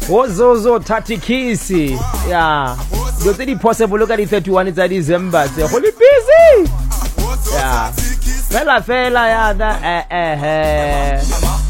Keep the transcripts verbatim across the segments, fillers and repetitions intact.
Ozozo Tatikisi. Yeah. Do tse di possible ka di thirty-one tsa December tse go le busy. Yeah. Fela fela ya da eh eh eh.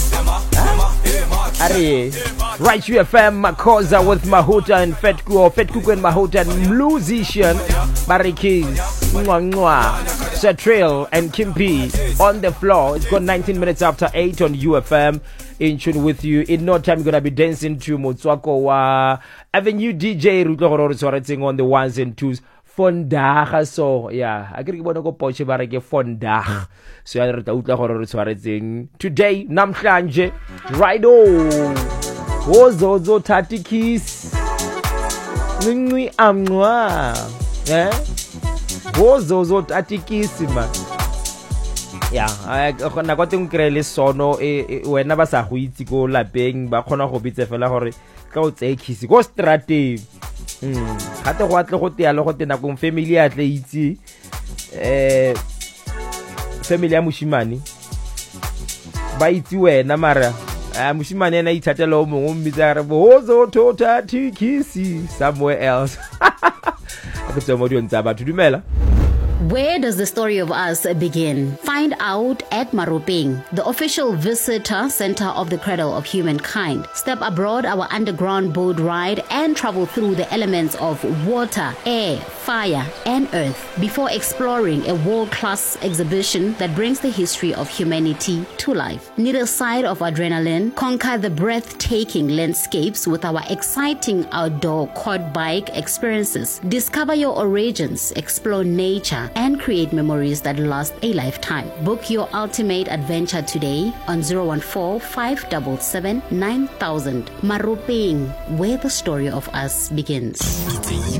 Ari. Right U F M Makosa with Mahuta and Fetku or Fetku and Mahuta and musician Barikis Mwa Mwa Satrail and Kimpi on the floor. It's got nineteen minutes after eight on U F M. In tune with you. In no time, you're gonna be dancing to Motswako wa Avenue D J Rutlo Sorting on the ones and twos. Fondag, so yeah, I can go Poche Barake Fondag. So I read out today, Namhlanje, Rido, Ozozo Tatikis, Ningui Amwa, eh? Ozozo Tatikis, man. Yeah, I got to create sono when never sa huiti go la beng ba khona go bitse fela gore ka o tse kiss go strategy mm hata go atla go tia le go tena go family ya tle itse eh family ya mushimane ba itse wena mara a mushimane ena ithatela o mongwe mmitsa re bozo tota tikisi somewhere else a ke mo di ntsa ba tudumela. Where does the story of us begin? Find out at Maropeng, the official visitor center of the cradle of humankind. Step aboard our underground boat ride and travel through the elements of water, air, fire, and earth before exploring a world-class exhibition that brings the history of humanity to life. Need a side of adrenaline? Conquer the breathtaking landscapes with our exciting outdoor quad bike experiences. Discover your origins, explore nature, and create memories that last a lifetime. Book your ultimate adventure today on zero one four, five seven seven, nine thousand. Maropeng, where the story of us begins.